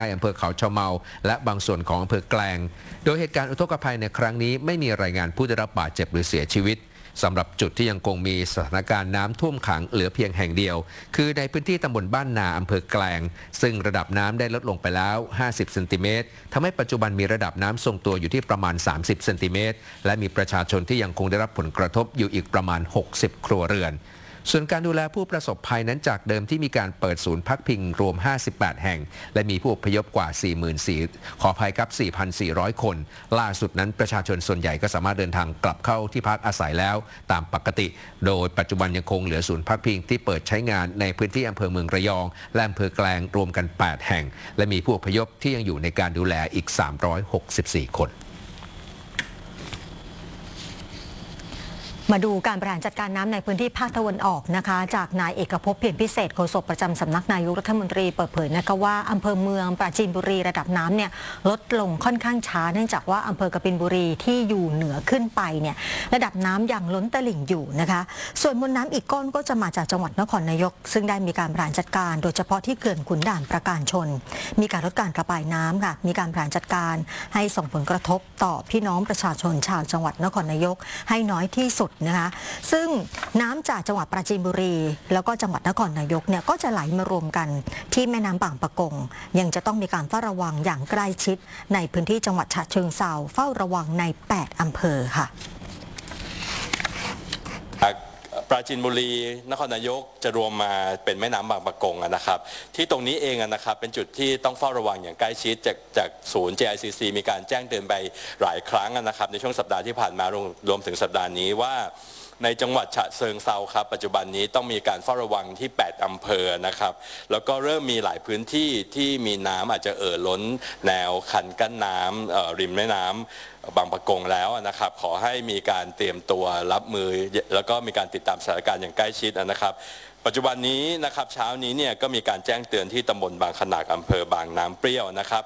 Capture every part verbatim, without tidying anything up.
อำเภอเขาชะเมาและบางส่วนของอำเภอแกลงโดยเหตุการณ์อุทกภัยในครั้งนี้ไม่มีรายงานผู้ได้รับบาดเจ็บหรือเสียชีวิตสำหรับจุดที่ยังคงมีสถานการณ์น้ำท่วมขังเหลือเพียงแห่งเดียวคือในพื้นที่ตำบลบ้านนาอำเภอแกลงซึ่งระดับน้ำได้ลดลงไปแล้วห้าสิบเซนติเมตรทำให้ปัจจุบันมีระดับน้ำทรงตัวอยู่ที่ประมาณสามสิบเซนติเมตรและมีประชาชนที่ยังคงได้รับผลกระทบอยู่อีกประมาณหกสิบครัวเรือนส่วนการดูแลผู้ประสบภัยนั้นจากเดิมที่มีการเปิดศูนย์พักพิงรวมห้าสิบแปดแห่งและมีผู้อพยพกว่า สี่หมื่นสี่พัน ขออภัยครับ สี่พันสี่ร้อย คนล่าสุดนั้นประชาชนส่วนใหญ่ก็สามารถเดินทางกลับเข้าที่พักอาศัยแล้วตามปกติโดยปัจจุบันยังคงเหลือศูนย์พักพิงที่เปิดใช้งานในพื้นที่อำเภอเมืองระยองและอำเภอแกลงรวมกันแปดแห่งและมีผู้อพยพที่ยังอยู่ในการดูแลอีกสามร้อยหกสิบสี่คนมาดูการบริหารจัดการน้ำในพื้นที่ภาคตะวันออกนะคะจากนายเอกภพเพียรพิเศษโฆษกประจำสำนักนายกรัฐมนตรีเปิดเผยนะคะว่าอำเภอเมืองปราจีนบุรีระดับน้ำเนี่ยลดลงค่อนข้างช้าเนื่องจากว่าอำเภอกบินบุรีที่อยู่เหนือขึ้นไปเนี่ยระดับน้ำยังล้นตลิ่งอยู่นะคะส่วนมวลน้ำอีกก้อนก็จะมาจากจังหวัดนครนายกซึ่งได้มีการบริหารจัดการโดยเฉพาะที่เขื่อนขุนด่านประการชนมีการลดการระบายน้ำค่ะมีการบริหารจัดการให้ส่งผลกระทบต่อพี่น้องประชาชนชาวจังหวัดนครนายกให้น้อยที่สุดนะคะซึ่งน้ำจากจังหวัดปราจีนบุรีแล้วก็จังหวัดนครนายกเนี่ยก็จะไหลมารวมกันที่แม่น้ำบางปะกงยังจะต้องมีการเฝ้าระวังอย่างใกล้ชิดในพื้นที่จังหวัดฉะเชิงเทราเฝ้าระวังในแปดอำเภอค่ะปราจีนบุรีนครนายกจะรวมมาเป็นแม่น้ำบางปะกงนะครับที่ตรงนี้เองนะครับเป็นจุดที่ต้องเฝ้าระวังอย่างใกล้ชิดจากจากศูนย์ เจ ไอ ซี ซี มีการแจ้งเตือนไปหลายครั้งนะครับในช่วงสัปดาห์ที่ผ่านมารวมถึงสัปดาห์นี้ว่าในจังหวัดฉะเชิงเทราครับปัจจุบันนี้ต้องมีการเฝ้าระวังที่แปดอำเภอนะครับแล้วก็เริ่มมีหลายพื้นที่ที่มีน้ำอาจจะเอ่อล้นแนวคันกั้นน้ำริมแม่น้ำบางปะกงแล้วนะครับขอให้มีการเตรียมตัวรับมือแล้วก็มีการติดตามสถานการณ์อย่างใกล้ชิดนะครับปัจจุบันนี้นะครับเช้านี้เนี่ยก็มีการแจ้งเตือนที่ตำบลบางขนากอำเภอบางน้ำเปรี้ยวนะครับ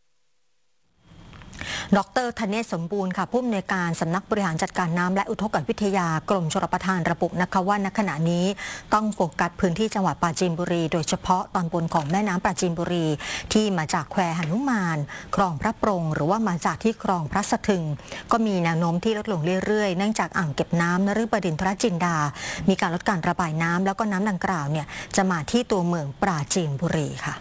ดร.ธเนศสมบูรณ์ค่ะผู้อำนวยการสำนักบริหารจัดการน้ำและอุทกวิทยากรมชลประทานระบุนะคะว่าณขณะนี้ต้องโฟกัสพื้นที่จังหวัดปราจีนบุรีโดยเฉพาะตอนบนของแม่น้ำปราจีนบุรีที่มาจากแควหนุมานคลองพระปรงหรือว่ามาจากที่คลองพระสะทึงก็มีแนวโน้มที่ลดลงเรื่อยๆเนื่องจากอ่างเก็บน้ำนฤบดินทรจินดามีการลดการระบายน้ำแล้วก็น้ำดังกล่าวเนี่ยจะมาที่ตัวเมืองปราจีนบุรีค่ะ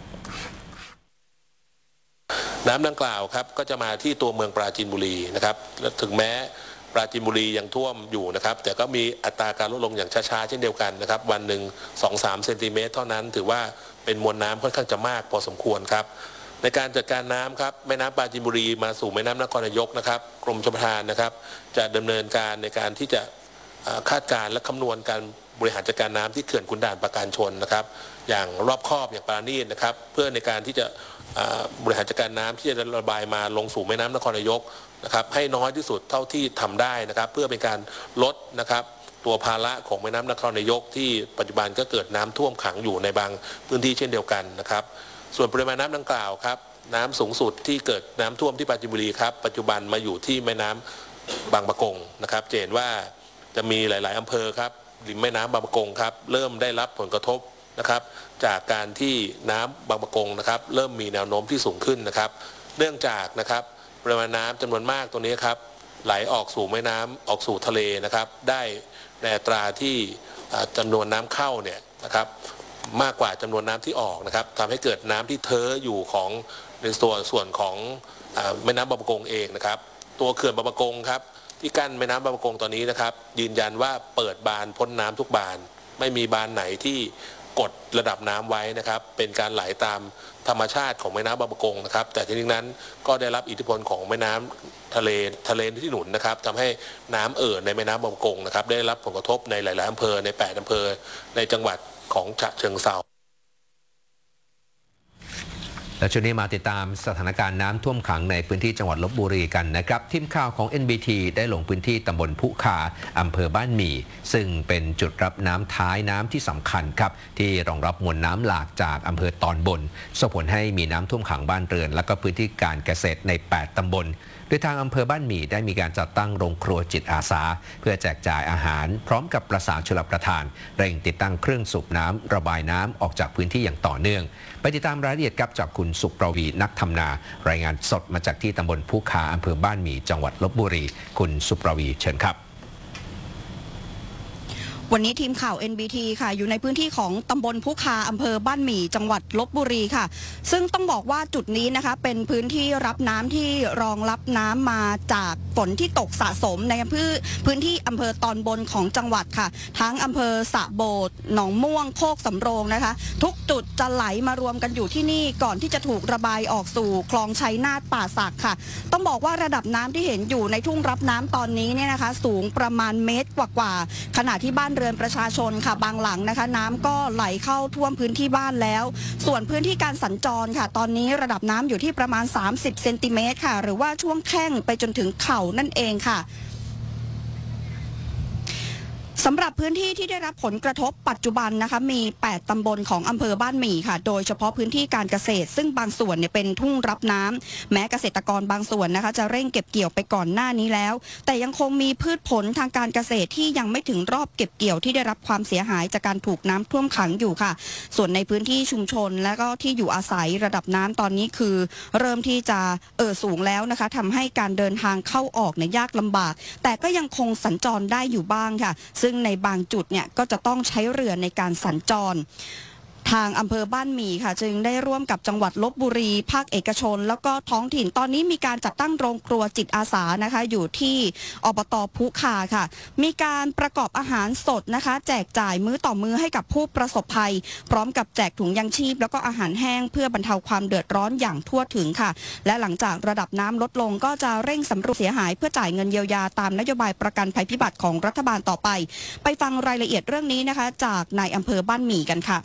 น้ำดังกล่าวครับก็จะมาที่ตัวเมืองปราจีนบุรีนะครับและถึงแม้ปราจีนบุรียังท่วมอยู่นะครับแต่ก็มีอัตราการลดลงอย่างช้าๆเช่นเดียวกันนะครับวันหนึ่ง สองถึงสาม เซนติเมตรเท่านั้นถือว่าเป็นมวลน้ำค่อนข้างจะมากพอสมควรครับในการจัดการน้ำครับแม่น้ำปราจีนบุรีมาสู่แม่น้ำนครนายกนะครับกรมชลประทานนะครับจะดำเนินการในการที่จะคาดการณ์และคำนวณการบริหารจัดการน้ำที่เขื่อนขุนด่านประการชนนะครับอย่างรอบคอบอย่างปราณีตนะครับเพื่อในการที่จะบริหารจัดการน้ำที่จะระบายมาลงสู่แม่น้ำนครนายกนะครับให้น้อยที่สุดเท่าที่ทำได้นะครับเพื่อเป็นการลดนะครับตัวภาระของแม่น้ำนครนายกที่ปัจจุบันก็เกิดน้ำท่วมขังอยู่ในบางพื้นที่เช่นเดียวกันนะครับส่วนปริมาณน้ำดังกล่าวครับน้ำสูงสุดที่เกิดน้ำท่วมที่ปราจีนบุรีครับปัจจุบันมาอยู่ที่แม่น้ำบางปะกงนะครับเห็นว่าจะมีหลายๆอำเภอครับริมแม่น้ำบางปะกงครับเริ่มได้รับผลกระทบนะครับจากการที่น้ำบางปะกงนะครับเริ่มมีแนวโน้มที่สูงขึ้นนะครับเนื่องจากนะครับปริมาณน้ำจำนวนมากตรงนี้ครับไหลออกสู่แม่น้ำออกสู่ทะเลนะครับได้ในอัตราที่จำนวนน้ำเข้าเนี่ยนะครับมากกว่าจำนวนน้ำที่ออกนะครับทำให้เกิดน้ำที่เท้ออยู่ของในส่วนส่วนของแม่น้ำบางปะกงเองนะครับตัวเขื่อนบางปะกงครับที่กั้นแม่น้ำบางปะกงตอนนี้นะครับยืนยันว่าเปิดบานพ้นน้ำทุกบานไม่มีบานไหนที่กดระดับน้ำไว้นะครับเป็นการไหลตามธรรมชาติของแม่น้ำบางปะกงนะครับแต่ทีนี้นั้นก็ได้รับอิทธิพลของแม่น้ำทะเลทะเลที่หนุนนะครับทำให้น้ำเอ่อในแม่น้ำบางปะกงนะครับได้รับผลกระทบในหลายๆอำเภอในแปดอำเภอในจังหวัดของฉะเชิงเทราและช่วงนี้มาติดตามสถานการณ์น้ำท่วมขังในพื้นที่จังหวัดลพบุรีกันนะครับทีมข่าวของ เอ็น บี ที ได้ลงพื้นที่ตำบลพุขาอำเภอบ้านหมี่ซึ่งเป็นจุดรับน้ำท้ายน้ำที่สำคัญครับที่รองรับมวลน้ำหลากจากอำเภอตอนบนส่งผลให้มีน้ำท่วมขังบ้านเรือนและก็พื้นที่การเกษตรในแปดตำบลโดยทางอำเภอบ้านหมี่ได้มีการจัดตั้งโรงครัวจิตอาสาเพื่อแจกจ่ายอาหารพร้อมกับประสานชลประทานเร่งติดตั้งเครื่องสูบน้ำระบายน้ำออกจากพื้นที่อย่างต่อเนื่องไปติดตามรายละเอียดครับจากคุณสุประวีนักทำนารายงานสดมาจากที่ตำบลภูคาอำเภอบ้านหมี่จังหวัดลพบุรีคุณสุประวีเชิญครับวันนี้ทีมข่าว เอ็น บี ที ค่ะอยู่ในพื้นที่ของตำบลภูคาอำเภอบ้านหมี่จังหวัดลพบุรีค่ะซึ่งต้องบอกว่าจุดนี้นะคะเป็นพื้นที่รับน้ำที่รองรับน้ำมาจากฝนที่ตกสะสมในพื้นพื้นที่อำเภอตอนบนของจังหวัดค่ะทั้งอำเภอสะโบดหนองม่วงโคกสำโรงนะคะทุกจุดจะไหลมารวมกันอยู่ที่นี่ก่อนที่จะถูกระบายออกสู่คลองชัยนาทป่าสักค่ะต้องบอกว่าระดับน้ำที่เห็นอยู่ในทุ่งรับน้ำตอนนี้เนี่ยนะคะสูงประมาณเมตรกว่าๆขณะที่บ้านเรือนประชาชนค่ะบางหลังนะคะน้ำก็ไหลเข้าท่วมพื้นที่บ้านแล้วส่วนพื้นที่การสัญจรค่ะตอนนี้ระดับน้ำอยู่ที่ประมาณสามสิบเซนติเมตรค่ะหรือว่าช่วงแข้งไปจนถึงเข่านั่นเองค่ะสำหรับพื้นที่ที่ได้รับผลกระทบปัจจุบันนะคะมีแปดตำบลของอำเภอบ้านหมี่ค่ะโดยเฉพาะพื้นที่การเกษตรซึ่งบางส่วนเนี่ยเป็นทุ่งรับน้ำแม้เกษตรกรบางส่วนนะคะจะเร่งเก็บเกี่ยวไปก่อนหน้านี้แล้วแต่ยังคงมีพืชผลทางการเกษตรที่ยังไม่ถึงรอบเก็บเกี่ยวที่ได้รับความเสียหายจากการถูกน้ำท่วมขังอยู่ค่ะส่วนในพื้นที่ชุมชนและก็ที่อยู่อาศัยระดับน้ำตอนนี้คือเริ่มที่จะเอ่อสูงแล้วนะคะทำให้การเดินทางเข้าออกเนี่ยยากลำบากแต่ก็ยังคงสัญจรได้อยู่บ้างค่ะซึ่งในบางจุดเนี่ยก็จะต้องใช้เรือในการสัญจรทางอำเภอบ้านหมี่ค่ะจึงได้ร่วมกับจังหวัดลพบุรีภาคเอกชนแล้วก็ท้องถิ่นตอนนี้มีการจัดตั้งโรงครัวจิตอาสานะคะอยู่ที่อบต.ภูคาค่ะมีการประกอบอาหารสดนะคะแจกจ่ายมื้อต่อมื้อให้กับผู้ประสบภัยพร้อมกับแจกถุงยังชีพแล้วก็อาหารแห้งเพื่อบรรเทาความเดือดร้อนอย่างทั่วถึงค่ะและหลังจากระดับน้ำลดลงก็จะเร่งสำรวจเสียหายเพื่อจ่ายเงินเยียวยาตามนโยบายประกันภัยพิบัติของรัฐบาลต่อไปไปฟังรายละเอียดเรื่องนี้นะคะจากนายอำเภอบ้านหมี่กันค่ะ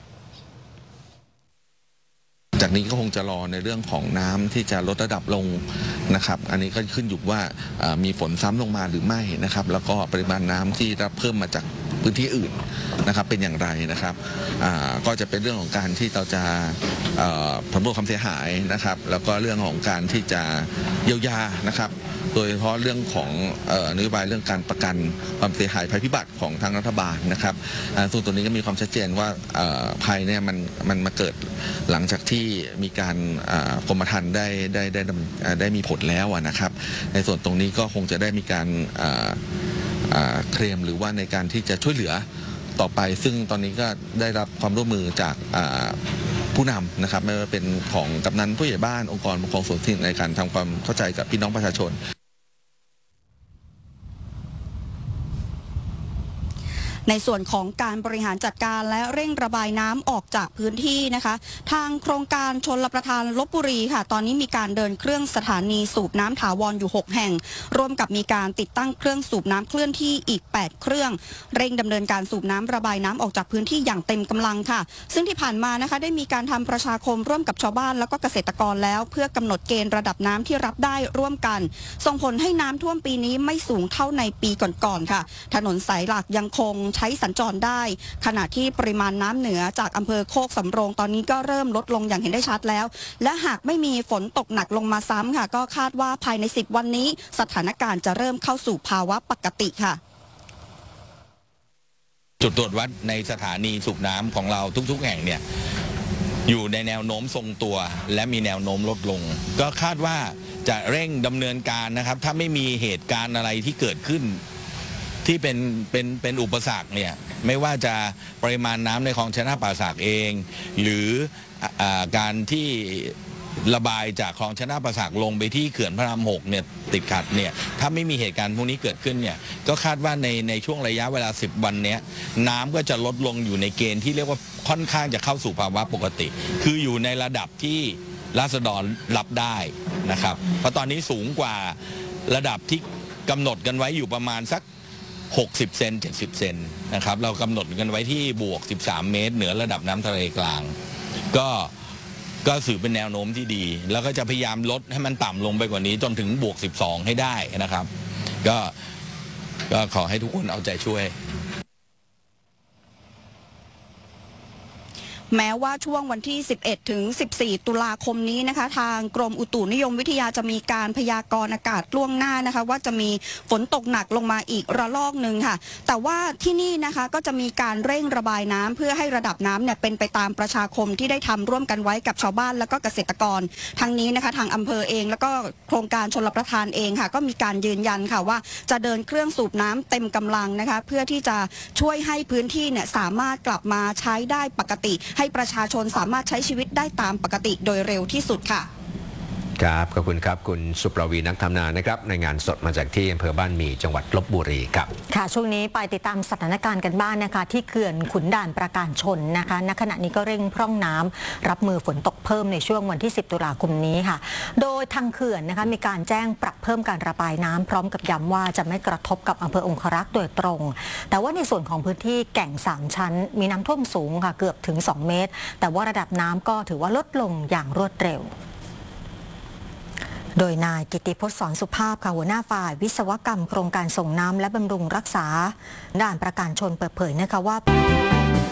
จากนี้ก็คงจะรอในเรื่องของน้ำที่จะลดระดับลงนะครับอันนี้ก็ขึ้นอยู่ว่ามีฝนซ้ำลงมาหรือไม่นะครับแล้วก็ปริมาณน้ำที่รับเพิ่มมาจากพื้นที่อื่นนะครับเป็นอย่างไรนะครับก็จะเป็นเรื่องของการที่เราจะสำรวจความเสียหายนะครับแล้วก็เรื่องของการที่จะเยียวยานะครับโดยเฉพาะเรื่องของนโยบายเรื่องการประกันความเสียหายภัยพิบัติของทางรัฐบาลนะครับส่วนตัวนี้ก็มีความชัดเจนว่าภัยเนี่ยมันมันมาเกิดหลังจากที่มีการกรมธรรม์ได้ได้ได้ได้มีผลแล้วนะครับในส่วนตรงนี้ก็คงจะได้มีการเคลมหรือว่าในการที่จะช่วยเหลือต่อไปซึ่งตอนนี้ก็ได้รับความร่วมมือจากผู้นำนะครับไม่ว่าเป็นของกำนันผู้ใหญ่บ้านองค์กรปกครองส่วนท้องถิ่นในการทำความเข้าใจกับพี่น้องประชาชนในส่วนของการบริหารจัดการและเร่งระบายน้ำออกจากพื้นที่นะคะทางโครงการชลประทานลพบุรีค่ะตอนนี้มีการเดินเครื่องสถานีสูบน้ำถาวรอยู่หกแห่งร่วมกับมีการติดตั้งเครื่องสูบน้ำเคลื่อนที่อีกแปดเครื่องเร่งดำเนินการสูบน้ำระบายน้ำออกจากพื้นที่อย่างเต็มกำลังค่ะซึ่งที่ผ่านมานะคะได้มีการทำประชาคมร่วมกับชาวบ้านแล้วก็เกษตรกรแล้วเพื่อกำหนดเกณฑ์ระดับน้ำที่รับได้ร่วมกันส่งผลให้น้ำท่วมปีนี้ไม่สูงเท่าในปีก่อนๆค่ะถนนสายหลักยังคงใช้สัญจรได้ขณะที่ปริมาณน้ำเหนือจากอำเภอโคกสำโรงตอนนี้ก็เริ่มลดลงอย่างเห็นได้ชัดแล้วและหากไม่มีฝนตกหนักลงมาซ้ำค่ะก็คาดว่าภายในสิบวันนี้สถานการณ์จะเริ่มเข้าสู่ภาวะปกติค่ะจุดตรวจวัดในสถานีสูบน้ำของเราทุกๆแห่งเนี่ยอยู่ในแนวโน้มทรงตัวและมีแนวโน้มลดลงก็คาดว่าจะเร่งดำเนินการนะครับถ้าไม่มีเหตุการณ์อะไรที่เกิดขึ้นที่เป็นเป็นเป็นอุปสรรคเนี่ยไม่ว่าจะปริมาณน้ำในคลองชัยนาทป่าสักเองหรือการที่ระบายจากคลองชัยนาทป่าสักลงไปที่เขื่อนพระรามหกเนี่ยติดขัดเนี่ยถ้าไม่มีเหตุการณ์พวกนี้เกิดขึ้นเนี่ยก็คาดว่าในในช่วงระยะเวลาสิบวันเนี้ยน้ำก็จะลดลงอยู่ในเกณฑ์ที่เรียกว่าค่อนข้างจะเข้าสู่ภาวะปกติคืออยู่ในระดับที่ราษฎรรับได้นะครับเพราะตอนนี้สูงกว่าระดับที่กำหนดกันไว้อยู่ประมาณสักหกสิบเซนเจ็ดสิบเซนนะครับเรากำหนดกันไว้ที่บวกสิบสามเมตรเหนือระดับน้ำทะเลกลางก็ก็ถือเป็นแนวโน้มที่ดีแล้วก็จะพยายามลดให้มันต่ำลงไปกว่านี้จนถึงบวกสิบสองให้ได้นะครับก็ก็ขอให้ทุกคนเอาใจช่วยแม้ว่าช่วงวันที่สิบเอ็ดถึงสิบสี่ตุลาคมนี้นะคะทางกรมอุตุนิยมวิทยาจะมีการพยากรณ์อากาศล่วงหน้านะคะว่าจะมีฝนตกหนักลงมาอีกระลอกหนึ่งค่ะแต่ว่าที่นี่นะคะก็จะมีการเร่งระบายน้ำเพื่อให้ระดับน้ำเนี่ยเป็นไปตามประชาคมที่ได้ทำร่วมกันไว้กับชาวบ้านและก็เกษตรกรทั้งนี้นะคะทางอำเภอเองแล้วก็โครงการชลประทานเองค่ะก็มีการยืนยันค่ะว่าจะเดินเครื่องสูบน้ำเต็มกำลังนะคะเพื่อที่จะช่วยให้พื้นที่เนี่ยสามารถกลับมาใช้ได้ปกติให้ประชาชนสามารถใช้ชีวิตได้ตามปกติโดยเร็วที่สุดค่ะครับขอบคุณครับคุณสุปรวีนักทำนานะครับในงานสดมาจากที่อำเภอบ้านหมี่จังหวัดลพบุรีครับค่ะช่วงนี้ไปติดตามสถานการณ์กันบ้างนะคะที่เขื่อนขุนด่านปราการชนนะคะณขณะนี้ก็เร่งพร่องน้ำรับมือฝนตกเพิ่มในช่วงวันที่สิบตุลาคมนี้ค่ะโดยทางเขื่อนนะคะมีการแจ้งปรับเพิ่มการระบายน้ำพร้อมกับย้ำว่าจะไม่กระทบกับอำเภอองครักษ์โดยตรงแต่ว่าในส่วนของพื้นที่แก่งสามชั้นมีน้ำท่วมสูงค่ะเกือบถึงสองเมตรแต่ว่าระดับน้ำก็ถือว่าลดลงอย่างรวดเร็วโดยนายกิติพจน์สอนสุภาพค่ะหัวหน้าฝ่ายวิศวกรรมโครงการส่งน้ำและบำรุงรักษาด่านประการชนเปิดเผยนะคะว่า